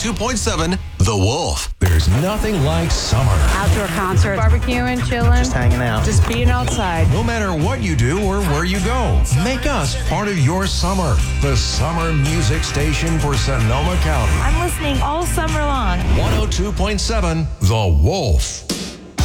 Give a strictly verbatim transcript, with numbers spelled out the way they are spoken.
two point seven The Wolf. There's nothing like summer. Outdoor concert, barbecuing, chilling, Just hanging out. just being outside. No matter what you do or where you go, make us part of your summer. The summer music station for Sonoma County. I'm listening all summer long. one oh two point seven The Wolf.